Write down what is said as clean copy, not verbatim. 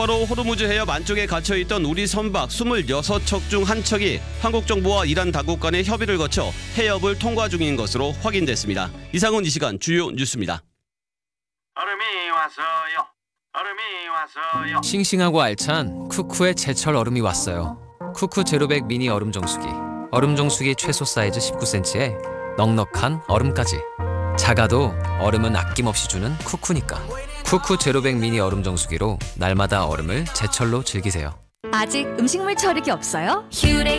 바로 호르무즈 해협 안쪽에 갇혀있던 우리 선박 26척 중 한 척이 한국 정부와 이란 당국 간의 협의를 거쳐 해협을 통과 중인 것으로 확인됐습니다. 이상은 이 시간 주요 뉴스입니다. 얼음이 왔어요. 얼음이 왔어요. 싱싱하고 알찬 쿠쿠의 제철 얼음이 왔어요. 쿠쿠 제로백 미니 얼음 정수기. 얼음 정수기 최소 사이즈 19cm에 넉넉한 얼음까지. 작아도 얼음은 아낌없이 주는 쿠쿠니까. 쿠쿠 제로백 미니 얼음 정수기로 날마다 얼음을 제철로 즐기세요. 아직 음식물 처리기 없어요? 휴렉